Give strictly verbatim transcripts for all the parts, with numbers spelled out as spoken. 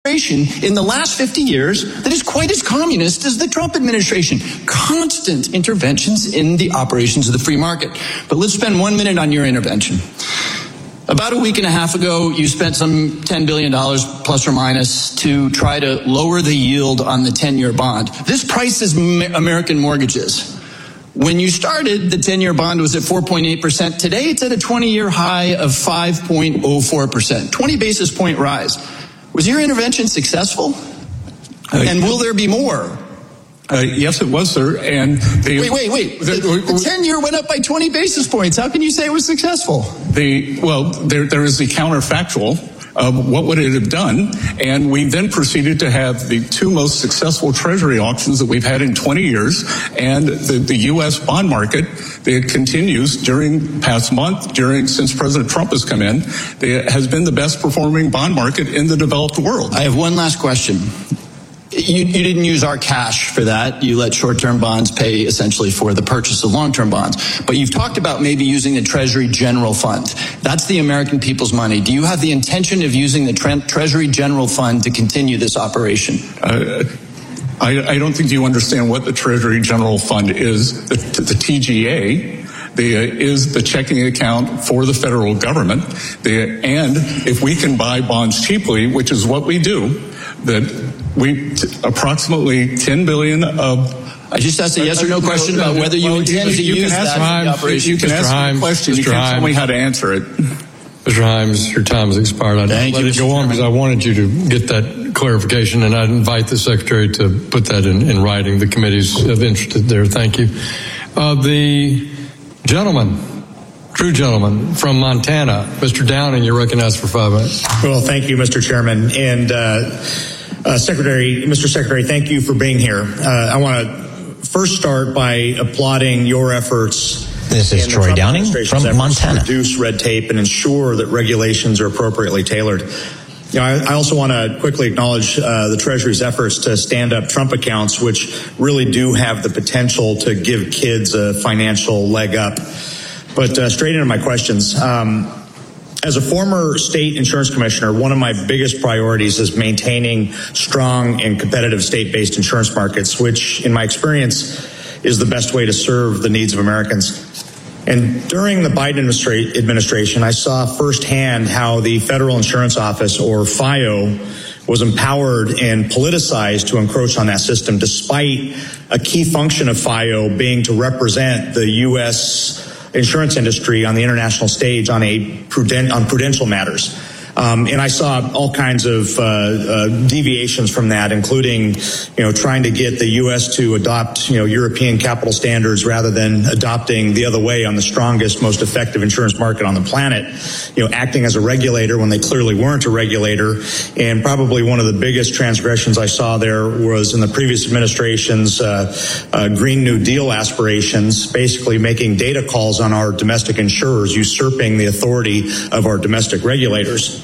in the last fifty years that is quite as communist as the Trump administration. Constant interventions in the operations of the free market. But let's spend one minute on your intervention. About a week and a half ago, you spent some ten billion dollars plus or minus to try to lower the yield on the ten-year bond. This prices American mortgages. When you started, the ten-year bond was at four point eight percent. Today, it's at a twenty-year high of five point oh four percent, twenty basis point rise. Was your intervention successful? Uh, and will there be more? Uh, yes, it was, sir. And the, wait, wait, wait. The, the, the ten-year went up by twenty basis points. How can you say it was successful? The well, there there is the counterfactual of what would it have done, and we then proceeded to have the two most successful Treasury auctions that we've had in twenty years, and the, the U S bond market that continues during past month, during since President Trump has come in, it has been the best performing bond market in the developed world. I have one last question. You, you didn't use our cash for that. You let short-term bonds pay essentially for the purchase of long-term bonds. But you've talked about maybe using the Treasury General Fund. That's the American people's money. Do you have the intention of using the tre- Treasury General Fund to continue this operation? Uh, I, I don't think you understand what the Treasury General Fund is. The, the T G A the, uh, is the checking account for the federal government. The, and if we can buy bonds cheaply, which is what we do, that we t- approximately ten billion of. I just asked a yes or no question about whether you well, intend you, to you use can that ask, in the operation. You can Mister ask Himes, me a question. Mister You can't tell Himes. me how to answer it. Mister Himes, your time has expired. I Thank let you, it go on because I wanted you to get that clarification, and I'd invite the Secretary to put that in, in writing. The committee's of interested there. Thank you. Uh, the gentleman. True gentleman from Montana, Mister Downing, you're recognized for five minutes. Well, thank you, Mister Chairman. And uh, uh, Secretary, Mister Secretary, thank you for being here. Uh, I want to first start by applauding your efforts. This is Troy Downing from Montana. To reduce red tape and ensure that regulations are appropriately tailored. You know, I, I also want to quickly acknowledge uh, the Treasury's efforts to stand up Trump accounts, which really do have the potential to give kids a financial leg up. But uh, straight into my questions. Um, as a former state insurance commissioner, one of my biggest priorities is maintaining strong and competitive state-based insurance markets, which, in my experience, is the best way to serve the needs of Americans. And during the Biden administra- administration, I saw firsthand how the Federal Insurance Office, or F I O, was empowered and politicized to encroach on that system, despite a key function of F I O being to represent the U S insurance industry on the international stage on a prudent, on prudential matters. Um, and I saw all kinds of uh, uh, deviations from that, including, you know, trying to get the U S to adopt, you know, European capital standards rather than adopting the other way on the strongest, most effective insurance market on the planet, you know, acting as a regulator when they clearly weren't a regulator. And probably one of the biggest transgressions I saw there was in the previous administration's uh, uh, Green New Deal aspirations, basically making data calls on our domestic insurers, usurping the authority of our domestic regulators.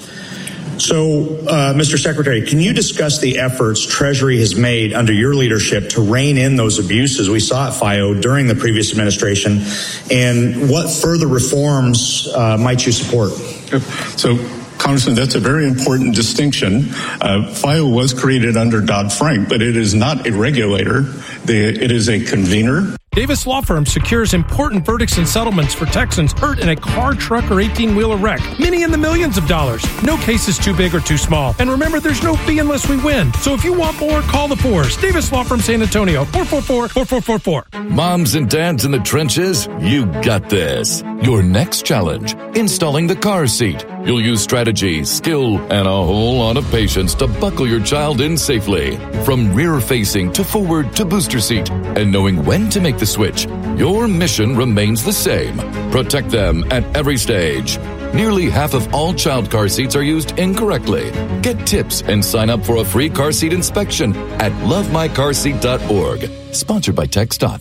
So, uh, Mister Secretary, can you discuss the efforts Treasury has made under your leadership to rein in those abuses we saw at F I O during the previous administration, and what further reforms uh, might you support? So, Congressman, that's a very important distinction. Uh, F I O was created under Dodd-Frank, but it is not a regulator. The, it is a convener. Davis Law Firm secures important verdicts and settlements for Texans hurt in a car, truck, or eighteen-wheeler wreck. Many in the millions of dollars. No case is too big or too small. And remember, there's no fee unless we win. So if you want more, call the Fours. Davis Law Firm San Antonio, four four four, four four four four. Moms and dads in the trenches, you got this. Your next challenge, installing the car seat. You'll use strategy, skill, and a whole lot of patience to buckle your child in safely. From rear-facing to forward to booster seat. And knowing when to make the switch, your mission remains the same. Protect them at every stage. Nearly half of all child car seats are used incorrectly. Get tips and sign up for a free car seat inspection at love my car seat dot org. Sponsored by TxDOT.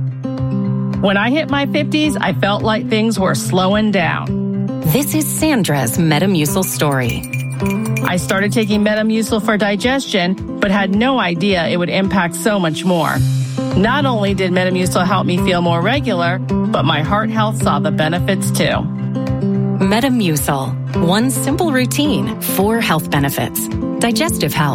When I hit my fifties, I felt like things were slowing down. This is Sandra's Metamucil story. I started taking Metamucil for digestion, but had no idea it would impact so much more. Not only did Metamucil help me feel more regular, but my heart health saw the benefits too. Metamucil. One simple routine, four health benefits. Digestive health.